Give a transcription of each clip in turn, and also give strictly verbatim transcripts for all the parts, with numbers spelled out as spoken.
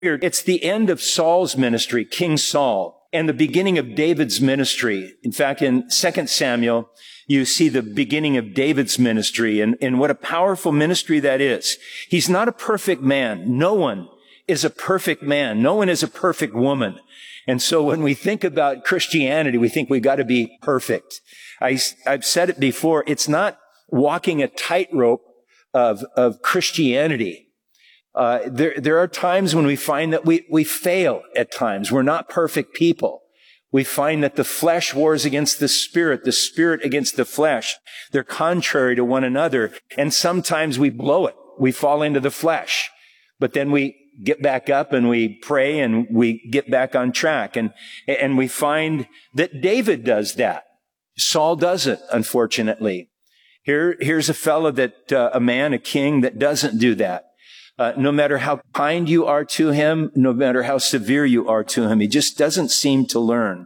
It's the end of Saul's ministry, King Saul, and the beginning of David's ministry. In fact, in Second Samuel, you see the beginning of David's ministry, and, and what a powerful ministry that is. He's not a perfect man. No one is a perfect man. No one is a perfect woman. And so when we think about Christianity, we think we've got to be perfect. I, I've said it before. It's not walking a tightrope of, of Christianity. Uh, there, there are times when we find that we, we fail at times. We're not perfect people. We find that the flesh wars against the spirit, the spirit against the flesh. They're contrary to one another. And sometimes we blow it. We fall into the flesh. But then we get back up and we pray and we get back on track. And, and we find that David does that. Saul doesn't, unfortunately. Here, here's a fellow that, uh, a man, a king that doesn't do that. Uh, no matter how kind you are to him, no matter how severe you are to him, he just doesn't seem to learn.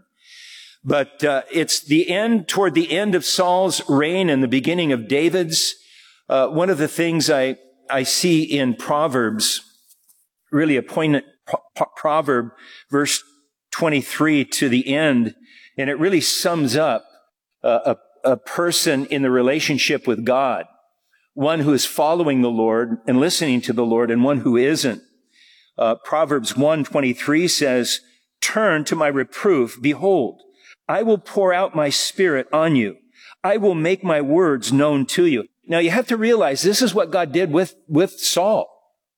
But uh, it's the end, toward the end of Saul's reign and the beginning of David's. Uh, one of the things I, I see in Proverbs, really a poignant pro- proverb, verse twenty-three to the end, and it really sums up uh, a, a person in the relationship with God. One who is following the Lord and listening to the Lord, and one who isn't. Uh, Proverbs one twenty-three says, "Turn to my reproof. Behold, I will pour out my spirit on you. I will make my words known to you." Now you have to realize this is what God did with, with Saul.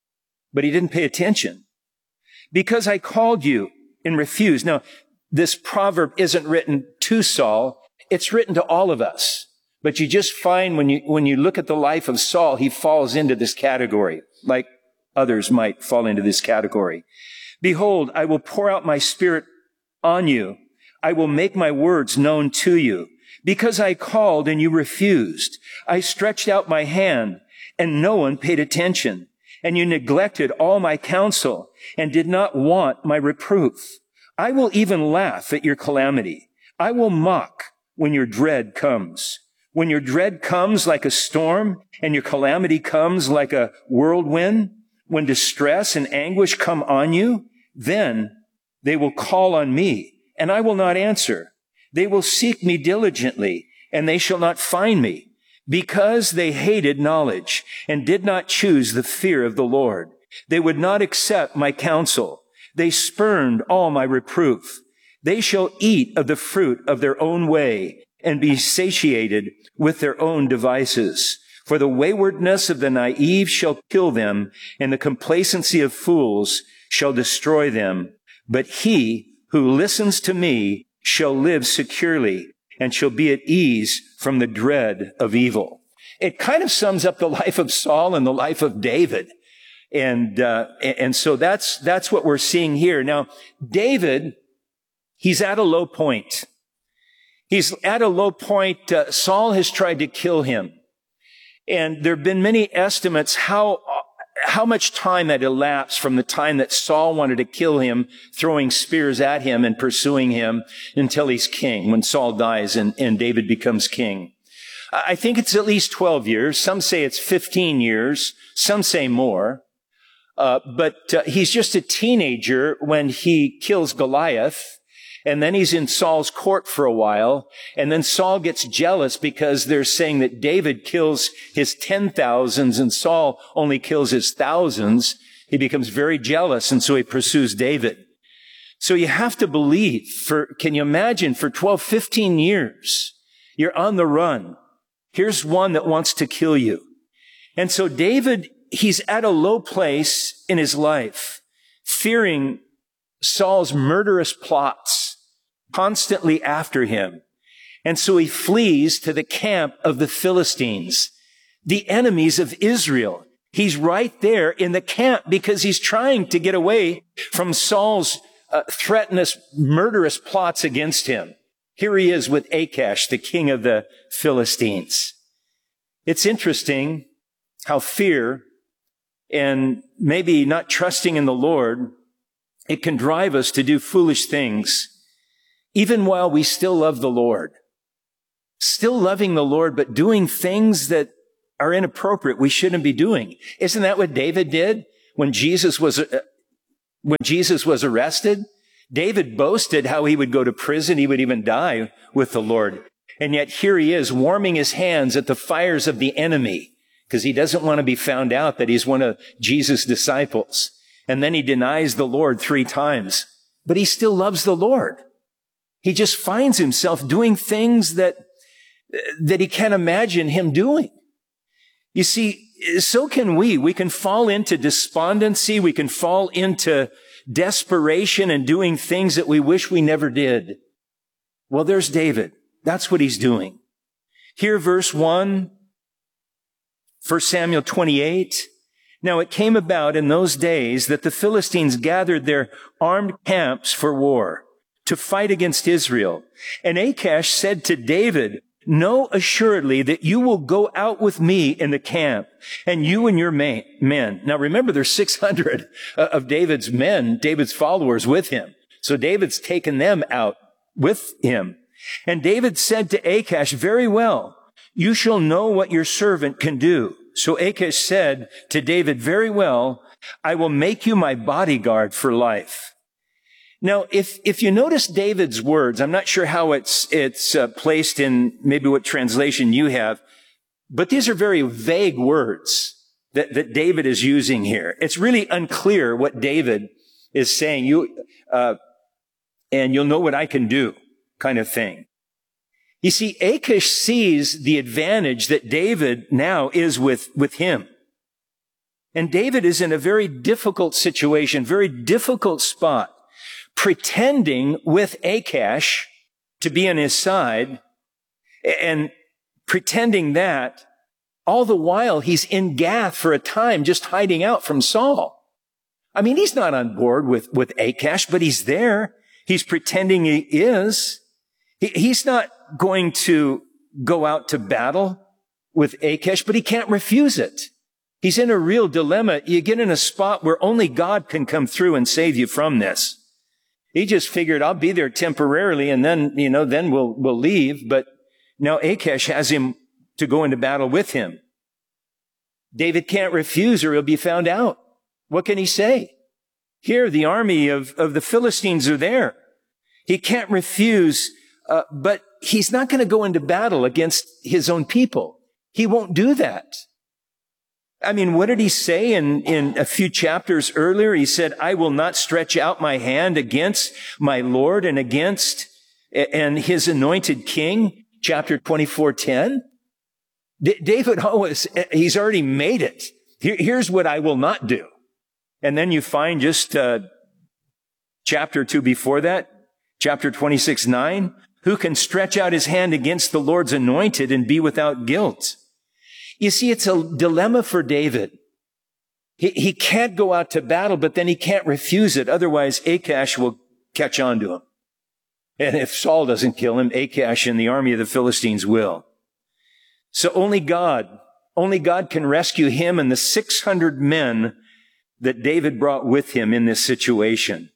But he didn't pay attention. "Because I called you and refused." Now, this proverb isn't written to Saul. It's written to all of us. But you just find when you, when you look at the life of Saul, he falls into this category, like others might fall into this category. "Behold, I will pour out my spirit on you. I will make my words known to you. Because I called and you refused. I stretched out my hand and no one paid attention. And you neglected all my counsel and did not want my reproof. I will even laugh at your calamity. I will mock when your dread comes. When your dread comes like a storm and your calamity comes like a whirlwind, when distress and anguish come on you, then they will call on me and I will not answer. They will seek me diligently and they shall not find me, because they hated knowledge and did not choose the fear of the Lord. They would not accept my counsel. They spurned all my reproof. They shall eat of the fruit of their own way and be satiated with their own devices. For the waywardness of the naive shall kill them, and the complacency of fools shall destroy them. But he who listens to me shall live securely and shall be at ease from the dread of evil. It kind of sums up the life of Saul and the life of David. And, uh, and so that's, that's what we're seeing here. Now, David, he's at a low point. He's at a low point. Uh, Saul has tried to kill him. And there have been many estimates how, how much time had elapsed from the time that Saul wanted to kill him, throwing spears at him and pursuing him until he's king, when Saul dies and, and David becomes king. I think it's at least twelve years. Some say it's fifteen years. Some say more. Uh, but uh, he's just a teenager when he kills Goliath. And then he's in Saul's court for a while. And then Saul gets jealous because they're saying that David kills his ten thousands and Saul only kills his thousands. He becomes very jealous, and so he pursues David. So you have to believe, for, can you imagine, for twelve, fifteen years, you're on the run. Here's one that wants to kill you. And so David, he's at a low place in his life, fearing Saul's murderous plots constantly after him. And so he flees to the camp of the Philistines, the enemies of Israel. He's right there in the camp because he's trying to get away from Saul's uh, threatenous, murderous plots against him. Here he is with Achash, the king of the Philistines. It's interesting how fear and maybe not trusting in the Lord, it can drive us to do foolish things, even while we still love the Lord. Still loving the Lord, but doing things that are inappropriate, we shouldn't be doing. Isn't that what David did when Jesus was uh, When Jesus was arrested, David boasted how he would go to prison. He would even die with the Lord. And yet here he is warming his hands at the fires of the enemy because he doesn't want to be found out that he's one of Jesus' disciples. And then he denies the Lord three times, but he still loves the Lord. He just finds himself doing things that, that he can't imagine him doing. You see, so can we. We can fall into despondency. We can fall into desperation and doing things that we wish we never did. Well, there's David. That's what he's doing. Here, verse one, First Samuel twenty-eight. Now it came about in those days that the Philistines gathered their armed camps for war to fight against Israel. And Achish said to David, know assuredly that you will go out with me in the camp, and you and your men. Now remember, there's six hundred of David's men, David's followers with him. So David's taken them out with him. And David said to Achish, very well, you shall know what your servant can do. So Achish said to David, very well, I will make you my bodyguard for life. Now, if, if you notice David's words, I'm not sure how it's, it's uh, placed in maybe what translation you have, but these are very vague words that, that David is using here. It's really unclear what David is saying. You, uh, and you'll know what I can do kind of thing. You see, Achish sees the advantage that David now is with, with him. And David is in a very difficult situation, very difficult spot, pretending with Achish to be on his side and pretending that all the while he's in Gath for a time, just hiding out from Saul. I mean, he's not on board with, with Achish, but he's there. He's pretending he is. He, he's not going to go out to battle with Achish, but he can't refuse it. He's in a real dilemma. You get in a spot where only God can come through and save you from this. He just figured, I'll be there temporarily and then, you know, then we'll, we'll leave. But now Achish has him to go into battle with him. David can't refuse or he'll be found out. What can he say? Here, the army of, of the Philistines are there. He can't refuse, uh, but he's not going to go into battle against his own people. He won't do that. I mean, what did he say in, in a few chapters earlier? He said, I will not stretch out my hand against my Lord and against and his anointed king. Chapter twenty-four ten. D- David always, he's already made it. Here, here's what I will not do. And then you find just uh, chapter two before that, chapter twenty-six nine. Who can stretch out his hand against the Lord's anointed and be without guilt? You see, it's a dilemma for David. He, he can't go out to battle, but then he can't refuse it. Otherwise, Achish will catch on to him. And if Saul doesn't kill him, Achish and the army of the Philistines will. So only God, only God can rescue him and the six hundred men that David brought with him in this situation.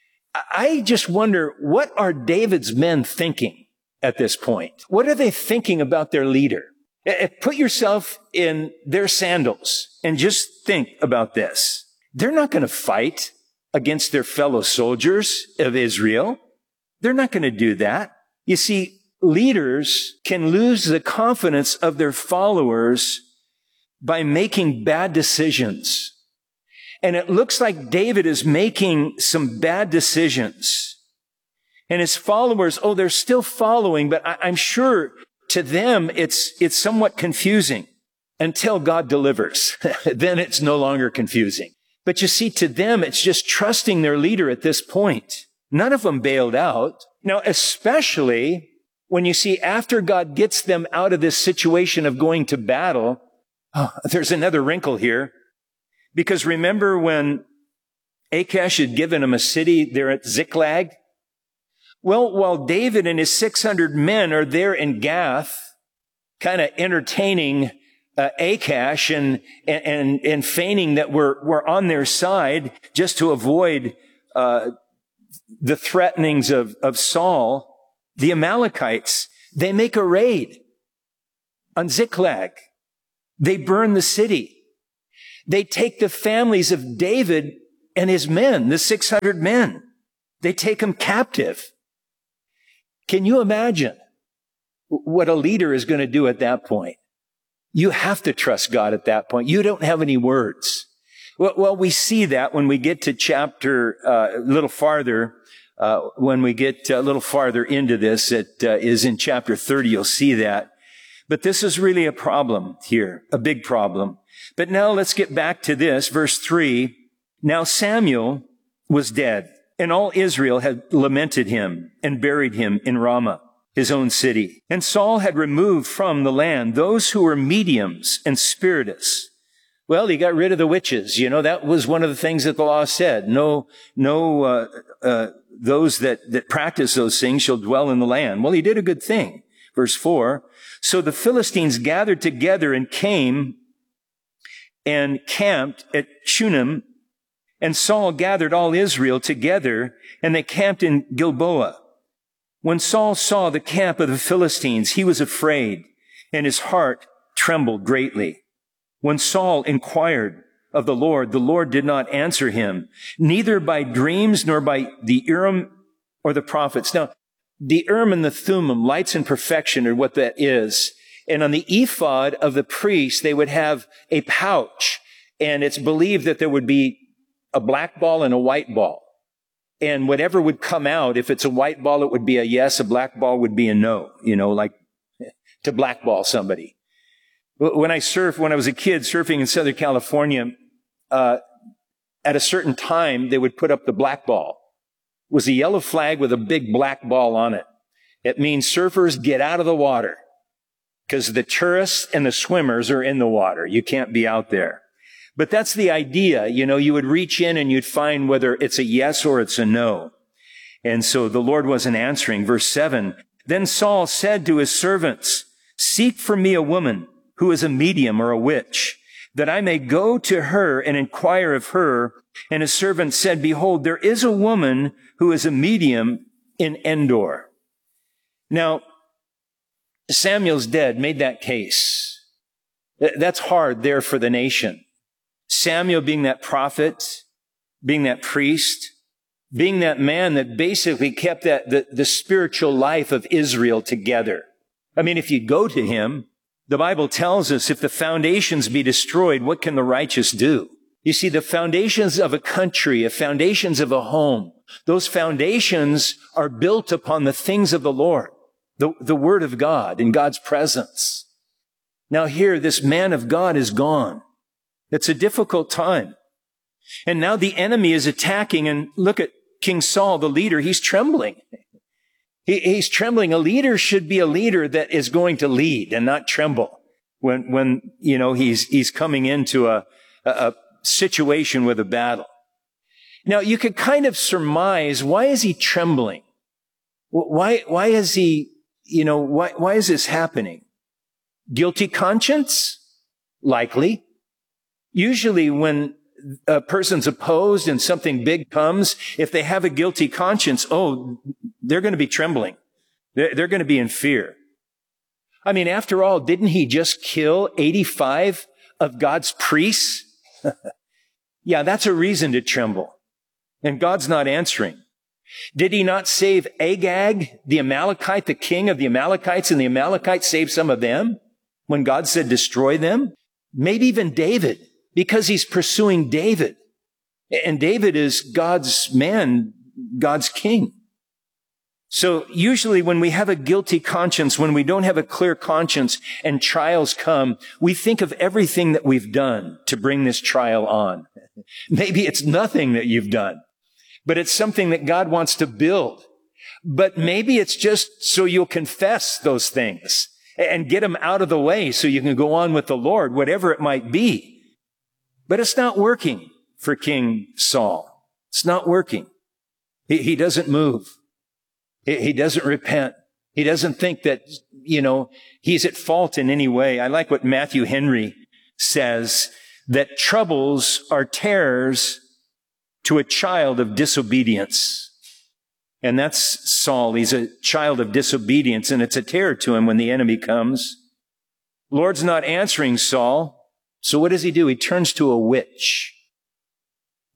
I just wonder, what are David's men thinking at this point? What are they thinking about their leader? Put yourself in their sandals and just think about this. They're not going to fight against their fellow soldiers of Israel. They're not going to do that. You see, leaders can lose the confidence of their followers by making bad decisions. And it looks like David is making some bad decisions. And his followers, oh, they're still following, but I, I'm sure to them, it's, it's somewhat confusing until God delivers. Then it's no longer confusing. But you see, to them, it's just trusting their leader at this point. None of them bailed out. Now, especially when you see after God gets them out of this situation of going to battle, oh, there's another wrinkle here. Because remember when Achish had given him a city there at Ziklag? Well, while David and his six hundred men are there in Gath, kind of entertaining uh, Achish and, and, and feigning that we're, we're on their side just to avoid uh, the threatenings of, of Saul, the Amalekites, they make a raid on Ziklag. They burn the city. They take the families of David and his men, the six hundred men. They take him captive. Can you imagine what a leader is going to do at that point? You have to trust God at that point. You don't have any words. Well, well we see that when we get to chapter uh, a little farther, uh, when we get a little farther into this, it uh, is in chapter thirty, you'll see that. But this is really a problem here, a big problem. But now let's get back to this, verse three. Now Samuel was dead, and all Israel had lamented him and buried him in Ramah, his own city. And Saul had removed from the land those who were mediums and spiritists. Well, he got rid of the witches. You know, that was one of the things that the law said. No, no, uh, uh, those that, that practice those things shall dwell in the land. Well, he did a good thing. Verse four. So the Philistines gathered together and came and camped at Shunem, and Saul gathered all Israel together, and they camped in Gilboa. When Saul saw the camp of the Philistines, he was afraid, and his heart trembled greatly. When Saul inquired of the Lord, the Lord did not answer him, neither by dreams nor by the Urim or the prophets. Now, the Urim and the Thummim, lights in perfection, are what that is. And on the ephod of the priest, they would have a pouch, and it's believed that there would be a black ball and a white ball. And whatever would come out, if it's a white ball, it would be a yes, a black ball would be a no, you know, like to blackball somebody. When I surfed, when I was a kid surfing in Southern California, uh, at a certain time, they would put up the black ball. It was a yellow flag with a big black ball on it. It means surfers get out of the water because the tourists and the swimmers are in the water. You can't be out there. But that's the idea. You know, you would reach in and you'd find whether it's a yes or it's a no. And so the Lord wasn't answering. Verse seven, then Saul said to his servants, seek for me a woman who is a medium or a witch, that I may go to her and inquire of her. And his servant said, behold, there is a woman who is a medium in Endor. Now, Samuel's dead, made that case. That's hard there for the nation. Samuel being that prophet, being that priest, being that man that basically kept that the, the spiritual life of Israel together. I mean, if you go to him, the Bible tells us if the foundations be destroyed, what can the righteous do? You see, the foundations of a country, the foundations of a home, those foundations are built upon the things of the Lord, the, the Word of God in God's presence. Now here, this man of God is gone. It's a difficult time. And now the enemy is attacking, and look at King Saul, the leader, he's trembling. He, he's trembling. A leader should be a leader that is going to lead and not tremble when, when, you know, he's, he's coming into a, a, a situation with a battle. Now, you could kind of surmise, why is he trembling? Why, why is he, you know, why, why is this happening? Guilty conscience? Likely. Usually when a person's opposed and something big comes, if they have a guilty conscience, oh, they're going to be trembling. They're, they're going to be in fear. I mean, after all, didn't he just kill eighty-five of God's priests? Yeah, that's a reason to tremble. And God's not answering. Did he not save Agag, the Amalekite, the king of the Amalekites, and the Amalekites saved some of them when God said destroy them? Maybe even David, because he's pursuing David. And David is God's man, God's king. So usually when we have a guilty conscience, when we don't have a clear conscience and trials come, we think of everything that we've done to bring this trial on. Maybe it's nothing that you've done, but it's something that God wants to build. But maybe it's just so you'll confess those things and get them out of the way so you can go on with the Lord, whatever it might be. But it's not working for King Saul. It's not working. He, he doesn't move. He, he doesn't repent. He doesn't think that, you know, he's at fault in any way. I like what Matthew Henry says, that troubles are terrors to a child of disobedience. And that's Saul. He's a child of disobedience, and it's a terror to him when the enemy comes. Lord's not answering Saul. So what does he do? He turns to a witch.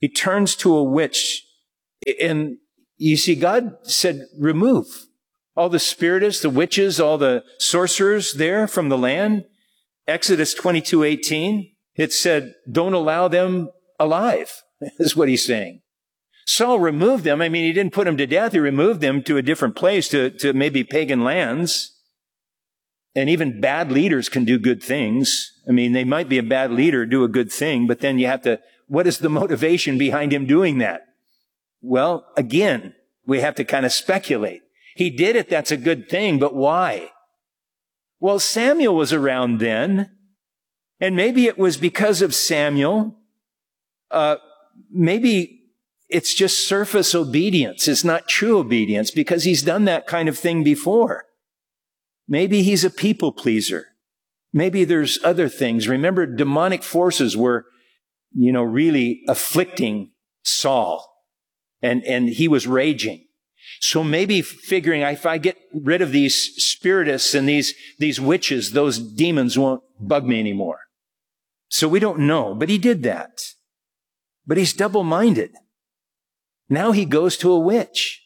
He turns to a witch. And you see, God said, remove all the spiritists, the witches, all the sorcerers there from the land. Exodus twenty-two eighteen, it said, don't allow them alive, is what he's saying. Saul removed them. I mean, he didn't put them to death. He removed them to a different place, to, to maybe pagan lands. And even bad leaders can do good things. I mean, they might be a bad leader, do a good thing, but then you have to, what is the motivation behind him doing that? Well, again, we have to kind of speculate. He did it, that's a good thing, but why? Well, Samuel was around then, and maybe it was because of Samuel. Uh, maybe it's just surface obedience. It's not true obedience because he's done that kind of thing before. Maybe he's a people pleaser. Maybe there's other things. Remember, demonic forces were, you know, really afflicting Saul, and, and he was raging. So maybe figuring, if I get rid of these spiritists and these, these witches, those demons won't bug me anymore. So we don't know, but he did that. But he's double-minded. Now he goes to a witch.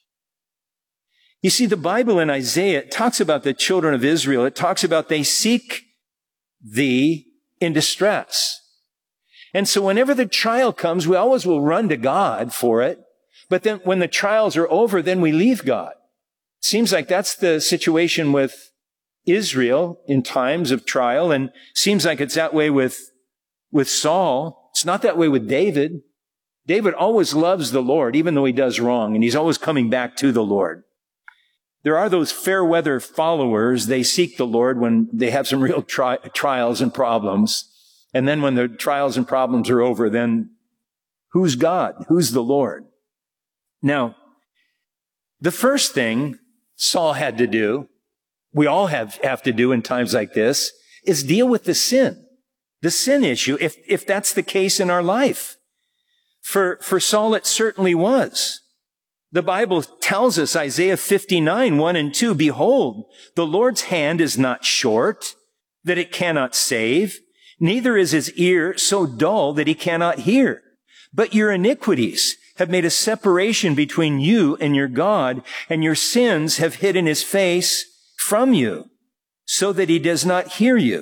You see, the Bible in Isaiah, it talks about the children of Israel. It talks about they seek thee in distress. And so whenever the trial comes, we always will run to God for it. But then when the trials are over, then we leave God. Seems like that's the situation with Israel in times of trial, and seems like it's that way with, with Saul. It's not that way with David. David always loves the Lord, even though he does wrong, and he's always coming back to the Lord. There are those fair weather followers. They seek the Lord when they have some real tri- trials and problems. And then when the trials and problems are over, then who's God? Who's the Lord? Now, the first thing Saul had to do, we all have, have to do in times like this, is deal with the sin. The sin issue, if, if that's the case in our life. For, for Saul, it certainly was. The Bible tells us, Isaiah fifty-nine, one and two, behold, the Lord's hand is not short, that it cannot save, neither is his ear so dull that he cannot hear. But your iniquities have made a separation between you and your God, and your sins have hidden his face from you, so that he does not hear you.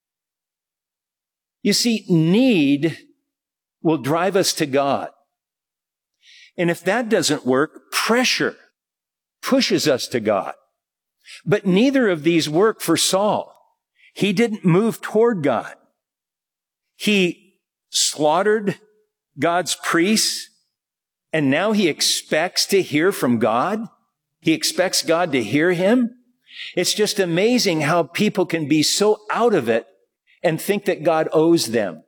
You see, need will drive us to God. And if that doesn't work, pressure pushes us to God. But neither of these work for Saul. He didn't move toward God. He slaughtered God's priests, and now he expects to hear from God. He expects God to hear him. It's just amazing how people can be so out of it and think that God owes them.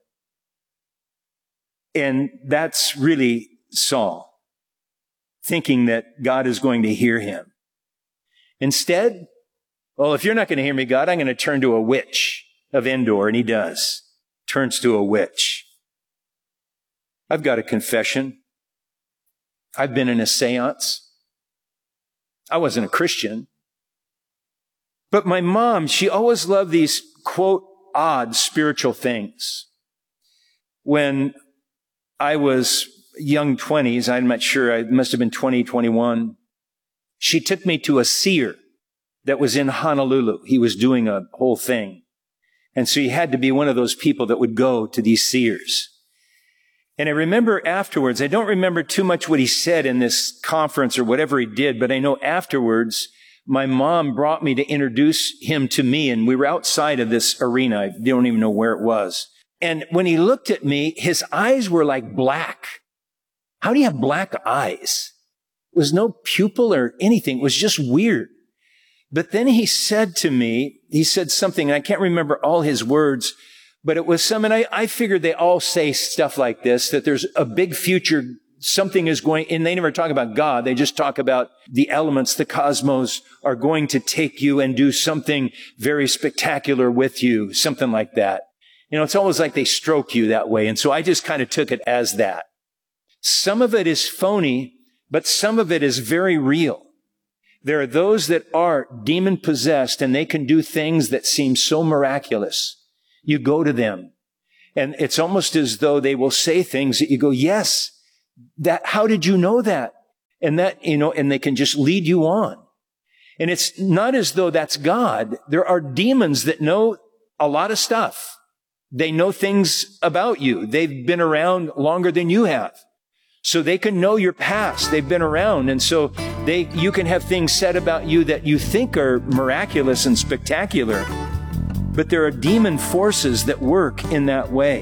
And that's really Saul, thinking that God is going to hear him. Instead, well, if you're not going to hear me, God, I'm going to turn to a witch of Endor. And he does. Turns to a witch. I've got a confession. I've been in a seance. I wasn't a Christian. But my mom, she always loved these, quote, odd spiritual things. When I was young twenties, I'm not sure, I must have been twenty, twenty-one, she took me to a seer that was in Honolulu. He was doing a whole thing. And so he had to be one of those people that would go to these seers. And I remember afterwards, I don't remember too much what he said in this conference or whatever he did, but I know afterwards, my mom brought me to introduce him to me, and we were outside of this arena. I don't even know where it was. And when he looked at me, his eyes were like black. How do you have black eyes? It was no pupil or anything. It was just weird. But then he said to me, he said something, and I can't remember all his words, but it was some, and I, I figured they all say stuff like this, that there's a big future, something is going, and they never talk about God. They just talk about the elements, the cosmos are going to take you and do something very spectacular with you, something like that. You know, it's almost like they stroke you that way. And so I just kind of took it as that. Some of it is phony, but some of it is very real. There are those that are demon possessed, and they can do things that seem so miraculous. You go to them, and it's almost as though they will say things that you go, yes, That, how did you know that? And that, you know, and they can just lead you on. And it's not as though that's God. There are demons that know a lot of stuff. They know things about you. They've been around longer than you have. So they can know your past. They've been around. And so they, you can have things said about you that you think are miraculous and spectacular. But there are demon forces that work in that way.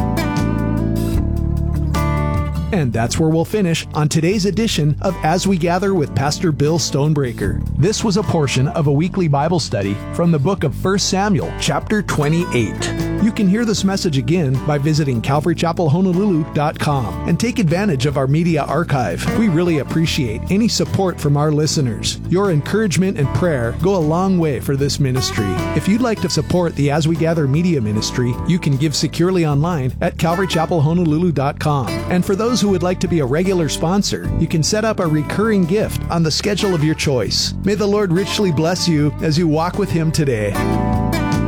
And that's where we'll finish on today's edition of As We Gather with Pastor Bill Stonebreaker. This was a portion of a weekly Bible study from the book of First Samuel, chapter twenty-eight. You can hear this message again by visiting calvary chapel honolulu dot com and take advantage of our media archive. We really appreciate any support from our listeners. Your encouragement and prayer go a long way for this ministry. If you'd like to support the As We Gather media ministry, you can give securely online at calvary chapel honolulu dot com. And for those who would like to be a regular sponsor, you can set up a recurring gift on the schedule of your choice. May the Lord richly bless you as you walk with Him today.